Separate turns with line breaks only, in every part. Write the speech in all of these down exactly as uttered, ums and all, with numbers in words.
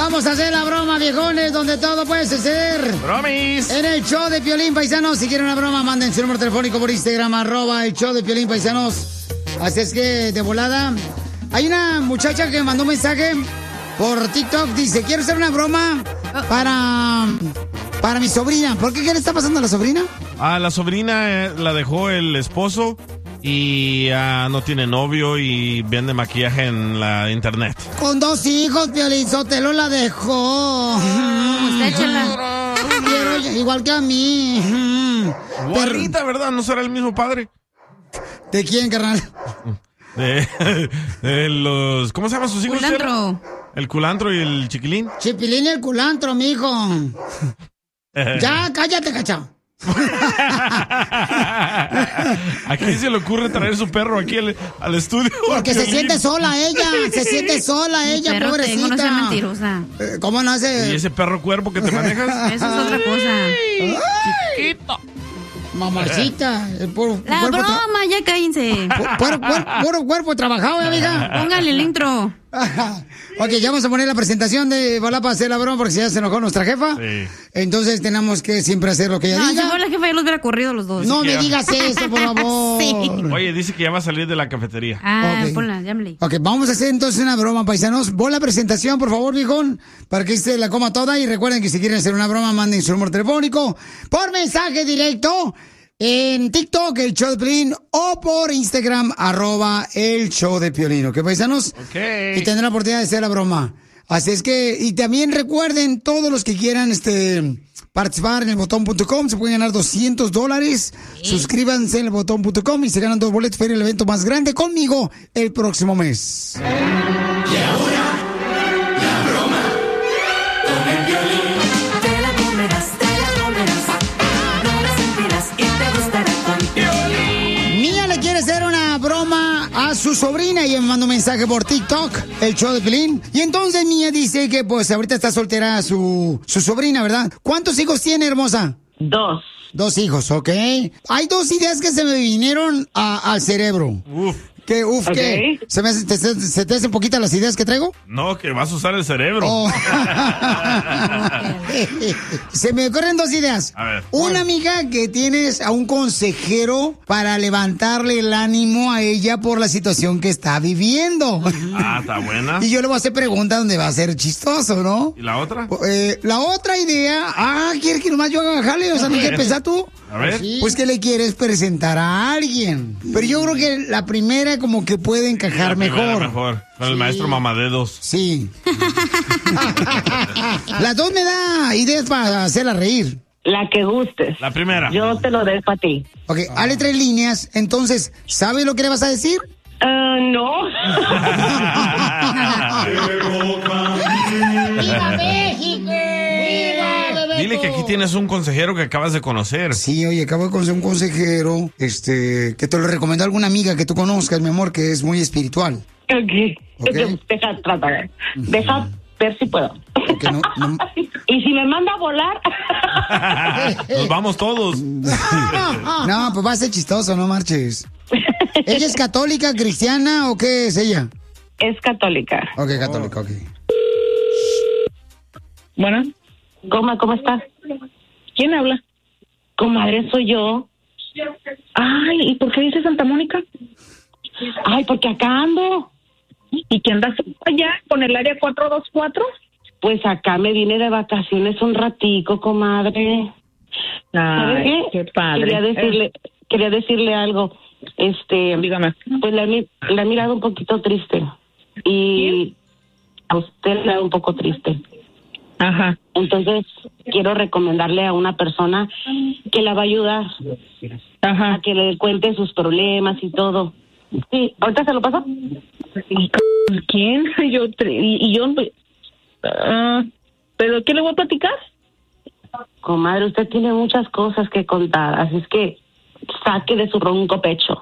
Vamos a hacer la broma, viejones, donde todo puede suceder.
¡Bromis!
En el show de Piolín, paisanos. Si quieren una broma, manden su número telefónico por Instagram, arroba el show de Piolín, paisanos. Así es que, de volada. Hay una muchacha que me mandó un mensaje por TikTok. Dice, quiero hacer una broma para... Para mi sobrina. ¿Por qué? ¿Qué le está pasando a la sobrina?
A la sobrina eh, la dejó el esposo y uh, no tiene novio y vende maquillaje en la internet.
Con dos hijos, Piolín Sotelo la dejó.
Usted, chela.
Quiero, igual que a mí.
Igualita, ¿verdad? ¿No será el mismo padre?
¿De quién, carnal?
De, de los... ¿Cómo se llaman sus hijos?
Culantro.
El culantro y el chiquilín.
Chipilín y el culantro, mijo. Ya, cállate, cachao.
¿A quién se le ocurre traer su perro aquí al, al estudio?
Porque se siente sola ella, se siente sola ella,
Pero
pobrecita.
tengo, no sea mentirosa.
Eh, ¿Cómo no hace?
¿Y ese perro cuerpo que te manejas?
Eso es otra cosa.
Chiquito.
Mamacita. El puro,
La
cuerpo
broma,
tra-
ya cállense.
pu- Puro, cuerpo, puro cuerpo trabajado, ¿eh, amiga?
Póngale el intro.
Ok, ya vamos a poner la presentación de Bola para hacer la broma porque si ya se enojó nuestra jefa.
Sí.
Entonces tenemos que siempre hacer lo que ella
No, si
diga.
fuera la jefa, yo los hubiera corrido los dos.
No me
siquiera.
digas eso, por favor.
Sí.
Oye, dice que ya va a salir de la cafetería.
Ah,
Ok.
ponla, llámale.
Ok, vamos a hacer entonces una broma, paisanos. Pon la presentación, por favor, viejón, para que se la coma toda. Y recuerden que si quieren hacer una broma, manden su número telefónico por mensaje directo en TikTok, el show de Piolín, o por Instagram, arroba el show de Piolín. ¿Ok, paisanos?
Ok.
Y tendrán la oportunidad de hacer la broma. Así es que, y también recuerden, todos los que quieran este participar en el botón punto com, se pueden ganar doscientos dólares. Suscríbanse en el botón punto com y se ganan dos boletos para ir al evento más grande conmigo el próximo mes.
Y ahora, la broma con el Piolín.
Te la comerás, te la comerás. No la sentirás y te gustará con Piolín.
Mía le quiere hacer una broma a su sobrina y me mandó un mensaje por TikTok, el show de Piolín. Y entonces Mía dice que pues ahorita está soltera su, su sobrina, ¿verdad? ¿Cuántos hijos tiene, hermosa?
Dos.
Dos hijos, ¿ok? Hay dos ideas que se me vinieron a- al cerebro.
Uf.
Que, uf,
Ok.
que se, me hace- te- se, se te hacen poquitas las ideas que traigo.
No, que vas a usar el cerebro.
Oh. Se me ocurren dos ideas.
A ver.
Una amiga que tienes a un consejero para levantarle el ánimo a ella por la situación que está viviendo.
Ah, está buena.
Y yo le voy a hacer preguntas donde va a ser chistoso, ¿no?
¿Y la otra?
Eh, la otra idea, ah, ¿quieres que nomás yo haga jale? O sea, ¿no quieres pensar tú?
A ver.
Pues que le quieres presentar a alguien. Pero yo creo que la primera como que puede encajar
La primera
mejor.
mejor. Con el
Sí.
maestro Mamadedos.
Sí. Las dos me da ideas para hacerla reír.
La que gustes.
La primera.
Yo te lo dejo a ti.
Ok, hale tres líneas. Entonces, ¿sabes lo que le vas a decir?
Ah, no.
¡Viva México! ¡Viva, Bebeto!
Dile que aquí tienes un consejero que acabas de conocer.
Sí, oye, acabo de conocer un consejero, este, que te lo recomendó alguna amiga que tú conozcas, mi amor, que es muy espiritual.
Ok.
Ok.
Deja tratar. Deja ver si puedo.
Porque no, no-
Y si me manda a volar.
Nos vamos todos.
no, pues va a ser chistoso, no marches. ¿Ella es católica, cristiana o qué es ella?
Es católica.
Ok, católica, ok.
Bueno. Goma, ¿cómo estás? ¿Quién habla? Comadre, soy yo. Ay, ¿y por qué dice Santa Mónica? Ay, porque acá ando. ¿Y qué andas allá con el área cuatro dos cuatro? Pues acá me vine de vacaciones un ratico, comadre. ¿Sabe
Ay, qué padre.
Quería decirle, quería decirle algo. Este,
Dígame.
pues la, he mi- la he mirado un poquito triste. Y a usted le da un poco triste.
Ajá.
Entonces, quiero recomendarle a una persona que la va a ayudar
Ajá.
a que le cuente sus problemas y todo. Sí, ¿ahorita se lo paso?
¿Y c- quién? Yo, tre- y, y yo, ah, ¿pero qué le voy a platicar?
Comadre, usted tiene muchas cosas que contar, así es que saque de su ronco pecho.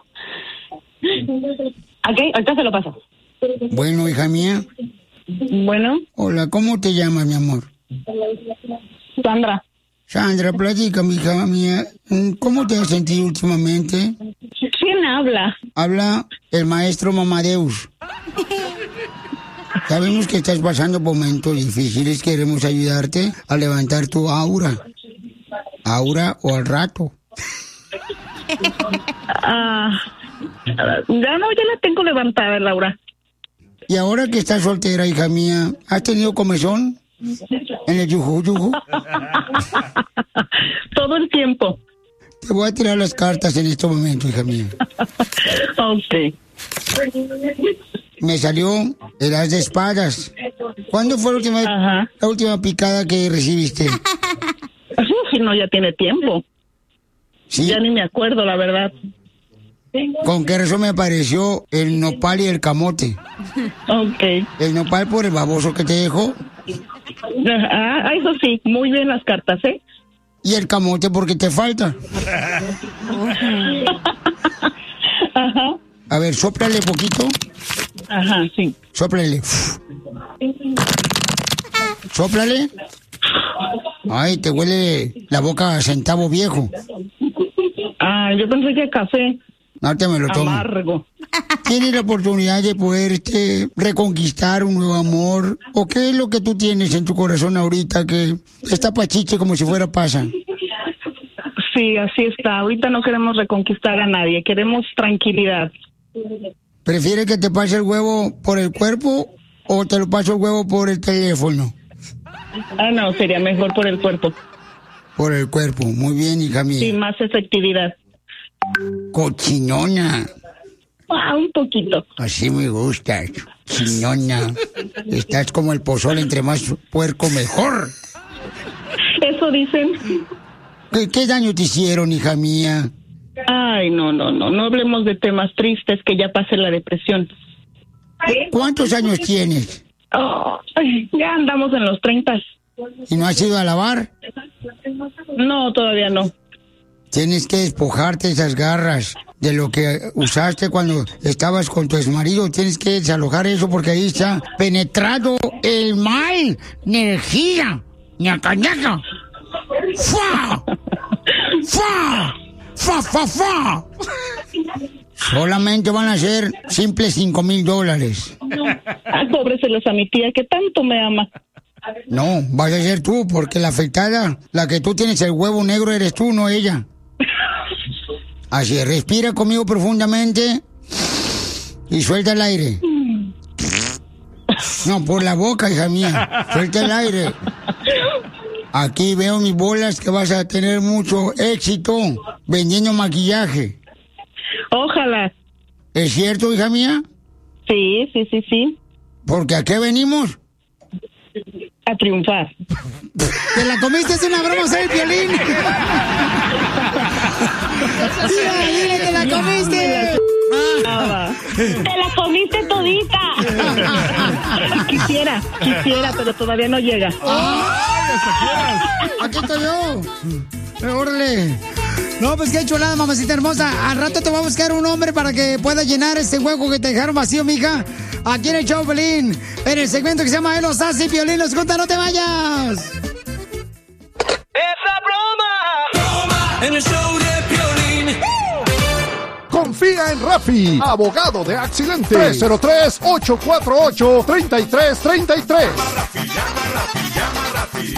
Ok, ahorita se lo paso.
Bueno, hija mía.
Bueno,
Hola, ¿cómo te llamas, mi amor?
Sandra.
Sandra, platícame, hija mía. ¿Cómo te has sentido últimamente?
¿Quién habla?
Habla el maestro Mamadeus. Sabemos que estás pasando momentos difíciles. Queremos ayudarte a levantar tu aura. Aura o al rato.
Ah, ya no, ya la tengo levantada, Laura.
Y ahora que estás soltera, hija mía, ¿has tenido comezón en el yuju yuju?
Todo el tiempo.
Te voy a tirar las cartas en este momento, hija mía.
Ok.
Me salió el as de espadas. ¿Cuándo fue la última, la última picada que recibiste?
Uf, no, ya tiene tiempo.
¿Sí?
Ya ni me acuerdo, la verdad.
¿Con qué razón me apareció el nopal y el camote?
Ok.
El nopal por el baboso que te dejó.
Ah, eso sí, muy bien las cartas, ¿eh?
Y el camote porque te falta.
Ajá.
A ver, sóplale poquito.
Ajá, sí.
Sóplale. Sóplale. Ay, te huele la boca a centavo viejo.
Ah, yo pensé que café.
No te me lo tomo.
Amargo.
¿Tienes la oportunidad de poder este, reconquistar un nuevo amor? ¿O qué es lo que tú tienes en tu corazón ahorita que está pachiche como si fuera pasa?
Sí, así está. Ahorita no queremos reconquistar a nadie, queremos tranquilidad.
¿Prefieres que te pase el huevo por el cuerpo o te lo paso el huevo por el teléfono?
Ah, no, sería mejor por el cuerpo.
Por el cuerpo, muy bien, hija mía.
Sí, más efectividad.
Cochinona.
Ah, un poquito.
Así me gusta, chinona. Estás como el pozole, entre más puerco mejor.
Eso dicen.
¿Qué, qué daño te hicieron, hija mía?
Ay, no, no, no, no hablemos de temas tristes, que ya pase la depresión.
¿Cuántos años tienes?
Oh, ay, ya andamos en los treinta.
¿Y no has ido a lavar?
No, todavía no.
Tienes que despojarte esas garras de lo que usaste cuando estabas con tu exmarido. Tienes que desalojar eso porque ahí está penetrado el mal, energía, ñaca ñaca. ¡Fua! ¡Fua! ¡Fa, fa, fa! Solamente van a ser simples cinco mil dólares.
Ah, cóbreselos a mi tía que tanto me ama.
No, vas a ser tú, porque la afectada, la que tú tienes el huevo negro eres tú, no ella. Así, respira conmigo profundamente y suelta el aire. No, por la boca, hija mía. Suelta el aire. Aquí veo mis bolas que vas a tener mucho éxito vendiendo maquillaje.
Ojalá.
¿Es cierto, hija mía?
Sí, sí, sí, sí.
¿Porque a qué venimos?
A triunfar.
¿Te la comiste? Es una broma, soy el Piolín. Mira, mira, te la comiste.
Ah. Te la comiste todita. Quisiera, quisiera, pero todavía no llega.
Aquí estoy yo. Órale. No, pues qué chulada, mamacita hermosa. Al rato te voy a buscar un hombre para que pueda llenar ese hueco que te dejaron vacío, mija. Aquí en el show, Piolín. En el segmento que se llama Él los hace, Piolín los cuenta, no te vayas.
¡Es la broma! ¡Broma! En el show de Piolín.
Confía en Rafi, abogado de accidentes. tres cero tres, ocho cuatro ocho, tres tres tres tres.
Llama Rafi, llama Rafi, llama Rafi.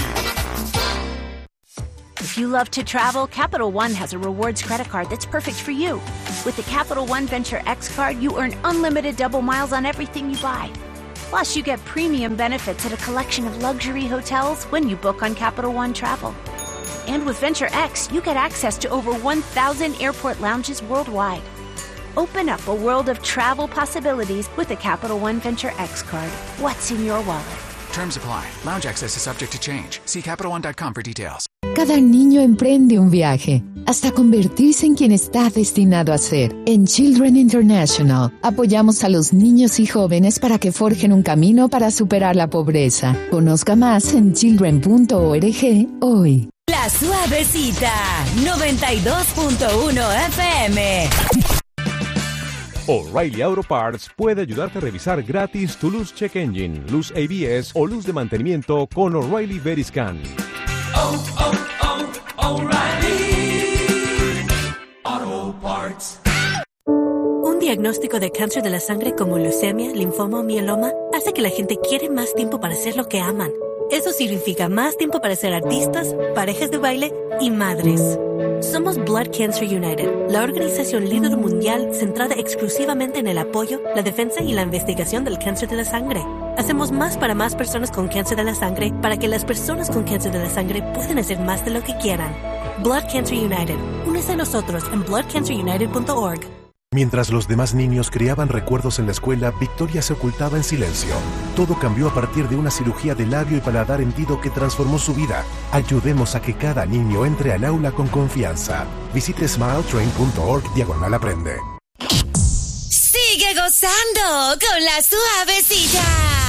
If you love to travel, Capital One has a rewards credit card that's perfect for you. With the Capital One Venture X card, you earn unlimited double miles on everything you buy. Plus, you get premium benefits at a collection of luxury hotels when you book on Capital One Travel. And with Venture X, you get access to over one thousand airport lounges worldwide. Open up a world of travel possibilities with the Capital One Venture X card. What's in your wallet?
Terms apply. Lounge access is subject to change. See Capital One dot com for details.
Cada niño emprende un viaje hasta convertirse en quien está destinado a ser. En Children International apoyamos a los niños y jóvenes para que forjen un camino para superar la pobreza. Conozca más en children punto org hoy.
La Suavecita, noventa y dos punto uno F M.
O'Reilly Auto Parts puede ayudarte a revisar gratis tu luz check engine, luz A B S o luz de mantenimiento con O'Reilly Veriscan.
Oh, oh, oh, O'Reilly Auto Parts.
Un diagnóstico de cáncer de la sangre como leucemia, linfoma o mieloma hace Piensa que la gente quiere más tiempo para hacer lo que aman. Eso significa más tiempo para ser artistas, parejas de baile y madres. Somos Blood Cancer United, la organización líder mundial centrada exclusivamente en el apoyo, la defensa y la investigación del cáncer de la sangre. Hacemos más para más personas con cáncer de la sangre para que las personas con cáncer de la sangre puedan hacer más de lo que quieran. Blood Cancer United. Únese a nosotros en blood cancer united punto org.
Mientras los demás niños creaban recuerdos en la escuela, Victoria se ocultaba en silencio. Todo cambió a partir de una cirugía de labio y paladar hendido que transformó su vida. Ayudemos a que cada niño entre al aula con confianza. Visite smiletrain punto org diagonal aprende.
Sigue gozando con la suavecita.